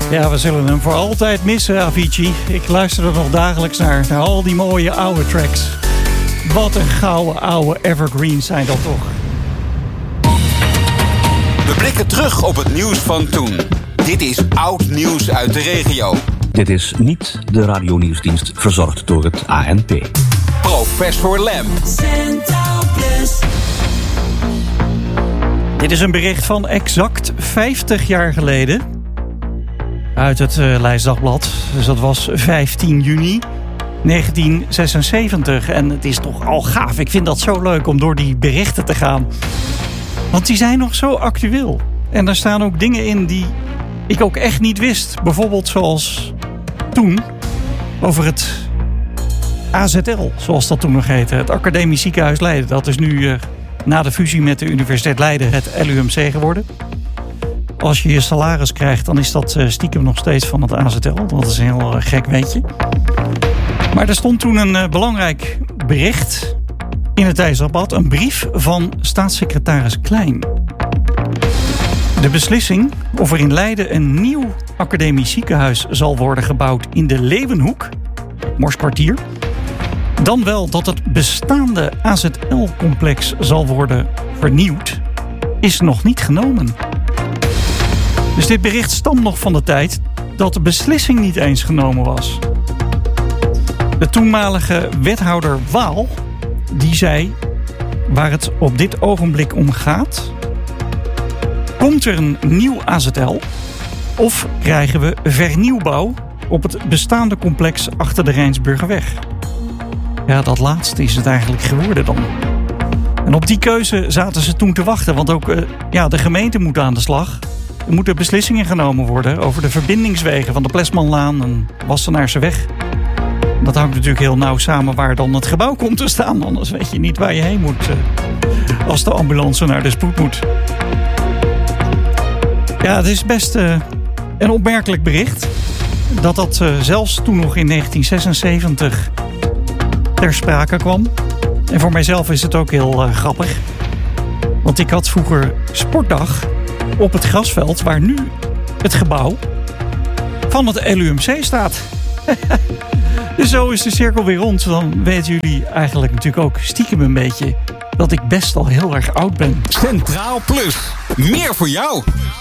Ja, we zullen hem voor altijd missen, Avicii. Ik luister er nog dagelijks naar al die mooie oude tracks. Wat een gouden oude evergreens zijn dat toch. We blikken terug op het nieuws van toen. Dit is oud nieuws uit de regio. Dit is niet de radionieuwsdienst verzorgd door het ANP. Professor Lam. Centraal Plus. Dit is een bericht van exact 50 jaar geleden. Uit het Leids Dagblad. Dus dat was 15 juni 1976. En het is toch al gaaf. Ik vind dat zo leuk om door die berichten te gaan. Want die zijn nog zo actueel. En daar staan ook dingen in die ik ook echt niet wist. Bijvoorbeeld zoals toen over het AZL, zoals dat toen nog heette. Het Academisch Ziekenhuis Leiden. Dat is nu na de fusie met de Universiteit Leiden het LUMC geworden. Als je je salaris krijgt, dan is dat stiekem nog steeds van het AZL. Dat is een heel gek weetje. Maar er stond toen een belangrijk bericht in het Tijdsdagblad. Een brief van staatssecretaris Klein. De beslissing of er in Leiden een nieuw academisch ziekenhuis zal worden gebouwd in de Leeuwenhoek, Morskwartier. Dan wel dat het bestaande AZL-complex zal worden vernieuwd, is nog niet genomen. Dus dit bericht stamt nog van de tijd dat de beslissing niet eens genomen was. De toenmalige wethouder Waal, die zei, waar het op dit ogenblik om gaat, komt er een nieuw AZL of krijgen we vernieuwbouw op het bestaande complex achter de Rijnsburgerweg? Ja, dat laatste is het eigenlijk geworden dan. En op die keuze zaten ze toen te wachten, want ook de gemeente moet aan de slag. Er moeten beslissingen genomen worden over de verbindingswegen van de Plesmanlaan en Wassenaarseweg. Dat hangt natuurlijk heel nauw samen waar dan het gebouw komt te staan. Anders weet je niet waar je heen moet als de ambulance naar de spoed moet. Ja, het is best een opmerkelijk bericht. Dat zelfs toen nog in 1976 ter sprake kwam. En voor mijzelf is het ook heel grappig. Want ik had vroeger sportdag op het grasveld waar nu het gebouw van het LUMC staat. Dus zo is de cirkel weer rond. Dan weten jullie eigenlijk natuurlijk ook stiekem een beetje dat ik best al heel erg oud ben. Centraal Plus. Meer voor jou.